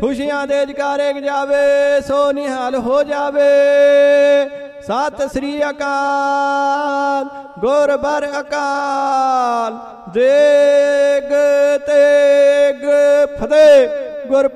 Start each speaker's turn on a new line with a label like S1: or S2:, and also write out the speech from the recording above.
S1: ਖੁਸ਼ੀਆਂ ਦੇ ਜਕਾਰੇ ਗਜਾਵੇ, ਸੋ ਨਿਹਾਲ ਹੋ ਜਾਵੇ। ਸਤਿ ਸ੍ਰੀ ਅਕਾਲ। ਗੁਰ ਬਰ ਅਕਾਲ। ਦੇਗ ਤੇਗ ਫਤਿਹ। ਗੁਰ